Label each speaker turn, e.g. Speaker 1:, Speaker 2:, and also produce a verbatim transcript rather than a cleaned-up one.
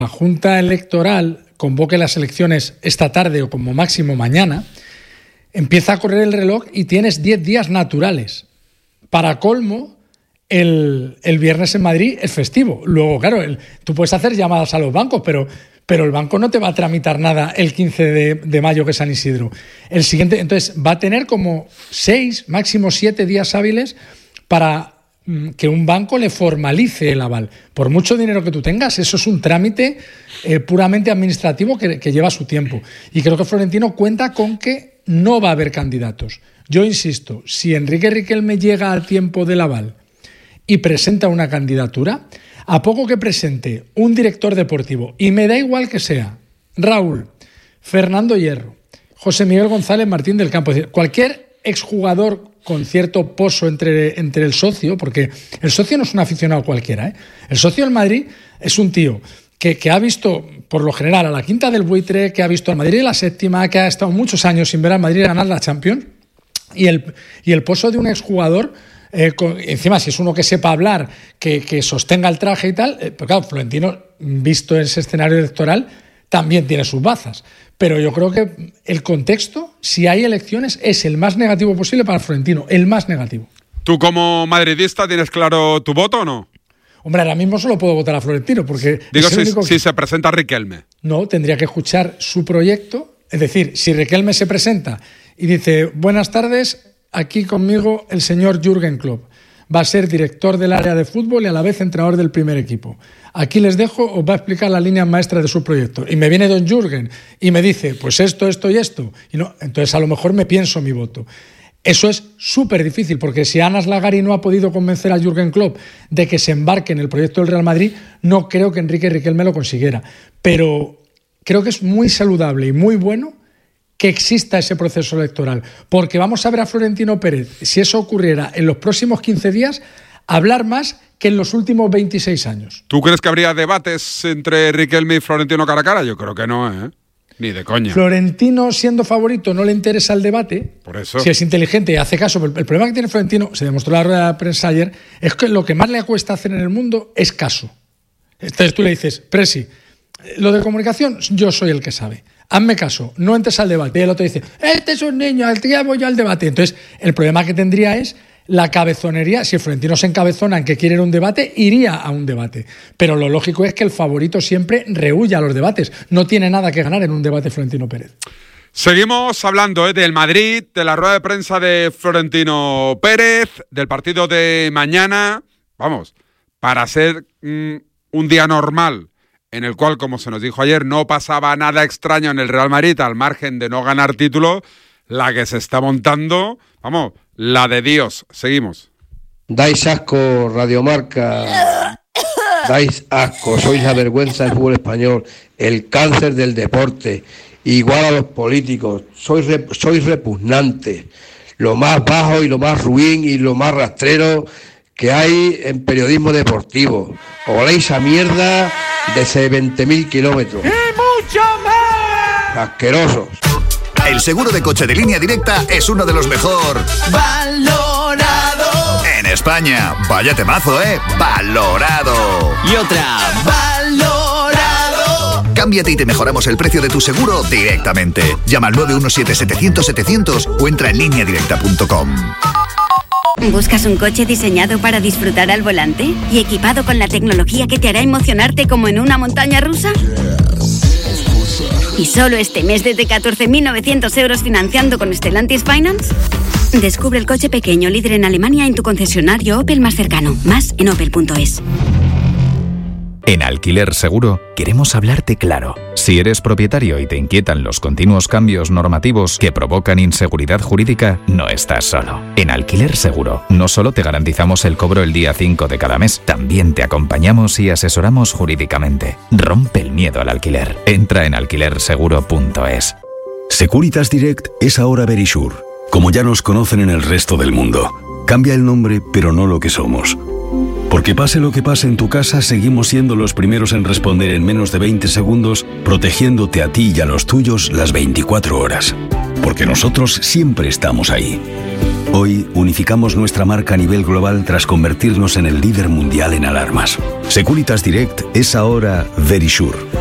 Speaker 1: la Junta Electoral convoque las elecciones esta tarde o como máximo mañana, empieza a correr el reloj y tienes diez días naturales. Para colmo, el, el viernes en Madrid es festivo. Luego, claro, el, tú puedes hacer llamadas a los bancos, pero, pero el banco no te va a tramitar nada el quince de, de mayo, que es San Isidro. El siguiente, entonces, va a tener como seis, máximo siete días hábiles para que un banco le formalice el aval. Por mucho dinero que tú tengas, eso es un trámite eh, puramente administrativo que, que lleva su tiempo. Y creo que Florentino cuenta con que no va a haber candidatos. Yo insisto, si Enrique Riquelme llega al tiempo del aval y presenta una candidatura, a poco que presente un director deportivo, y me da igual que sea Raúl, Fernando Hierro, José Miguel González Martín del Campo, es decir, cualquier exjugador con cierto pozo entre, entre el socio, porque el socio no es un aficionado cualquiera, ¿eh? El socio del Madrid es un tío que, que ha visto, por lo general, a la quinta del buitre, que ha visto al Madrid en la séptima, que ha estado muchos años sin ver al Madrid ganar la Champions, y el, y el pozo de un exjugador, eh, con, encima si es uno que sepa hablar, que, que sostenga el traje y tal, eh, pero claro, Florentino, visto ese escenario electoral, también tiene sus bazas. Pero yo creo que el contexto, si hay elecciones, es el más negativo posible para Florentino, el más negativo.
Speaker 2: ¿Tú como madridista tienes claro tu voto o no?
Speaker 1: Hombre, ahora mismo solo puedo votar a Florentino porque...
Speaker 2: Digo,
Speaker 1: es el
Speaker 2: si,
Speaker 1: único que...
Speaker 2: si se presenta Riquelme.
Speaker 1: No, tendría que escuchar su proyecto. Es decir, si Riquelme se presenta y dice, buenas tardes, aquí conmigo el señor Jürgen Klopp. Va a ser director del área de fútbol y a la vez entrenador del primer equipo. Aquí les dejo, os va a explicar las líneas maestras de su proyecto. Y me viene don Jürgen y me dice, pues esto, esto y esto. Y no, entonces a lo mejor me pienso mi voto. Eso es súper difícil, porque si Anas Lagari no ha podido convencer a Jürgen Klopp de que se embarque en el proyecto del Real Madrid, no creo que Enrique Riquelme lo consiguiera. Pero creo que es muy saludable y muy bueno que exista ese proceso electoral, porque vamos a ver a Florentino Pérez, si eso ocurriera en los próximos quince días, hablar más que en los últimos veintiséis años.
Speaker 2: ¿Tú crees que habría debates entre Riquelme y Florentino cara a cara? Yo creo que no, ¿eh? Ni de coña.
Speaker 1: Florentino, siendo favorito, no le interesa el debate.
Speaker 2: Por eso.
Speaker 1: Si es inteligente y hace caso. Pero el problema que tiene Florentino, se demostró en la rueda de prensa ayer, es que lo que más le cuesta hacer en el mundo es caso. Entonces tú le dices, Presi, lo de comunicación, yo soy el que sabe. Hazme caso, no entres al debate. Y el otro dice, este es un niño, al día voy yo al debate. Entonces, el problema que tendría es la cabezonería. Si el Florentino se encabezona en que quiere ir a un debate, iría a un debate. Pero lo lógico es que el favorito siempre rehuya a los debates. No tiene nada que ganar en un debate Florentino Pérez.
Speaker 2: Seguimos hablando ¿eh? del Madrid, de la rueda de prensa de Florentino Pérez, del partido de mañana. Vamos, para ser mm, un día normal, en el cual, como se nos dijo ayer, no pasaba nada extraño en el Real Madrid, al margen de no ganar título, la que se está montando, vamos, la de Dios. Seguimos.
Speaker 3: Dais asco, Radiomarca. Dais asco, sois la vergüenza del fútbol español, el cáncer del deporte, igual a los políticos, sois, rep- sois repugnantes, lo más bajo y lo más ruin y lo más rastrero que hay en periodismo deportivo. Oléis a mierda desde veinte mil kilómetros.
Speaker 4: ¡Y mucho más!
Speaker 3: Asquerosos.
Speaker 5: El seguro de coche de Línea Directa es uno de los mejor
Speaker 4: ¡valorado!
Speaker 5: en España. Vaya temazo, ¿eh? ¡Valorado!
Speaker 4: Y otra, ¡valorado!
Speaker 5: Cámbiate y te mejoramos el precio de tu seguro directamente. Llama al nueve uno siete, setecientos, setecientos o entra en línea directa punto com.
Speaker 6: ¿Buscas un coche diseñado para disfrutar al volante y equipado con la tecnología que te hará emocionarte como en una montaña rusa? ¿Y solo este mes desde catorce mil novecientos euros financiando con Stellantis Finance? Descubre el coche pequeño líder en Alemania en tu concesionario Opel más cercano. Más en opel punto es.
Speaker 7: En Alquiler Seguro queremos hablarte claro. Si eres propietario y te inquietan los continuos cambios normativos que provocan inseguridad jurídica, no estás solo. En Alquiler Seguro no solo te garantizamos el cobro el día cinco de cada mes, también te acompañamos y asesoramos jurídicamente. Rompe el miedo al alquiler. Entra en alquiler seguro punto es.
Speaker 8: Securitas Direct es ahora Verisure, como ya nos conocen en el resto del mundo. Cambia el nombre, pero no lo que somos. Porque pase lo que pase en tu casa, seguimos siendo los primeros en responder en menos de veinte segundos, protegiéndote a ti y a los tuyos las veinticuatro horas. Porque nosotros siempre estamos ahí. Hoy unificamos nuestra marca a nivel global tras convertirnos en el líder mundial en alarmas. Securitas Direct es ahora Verisure.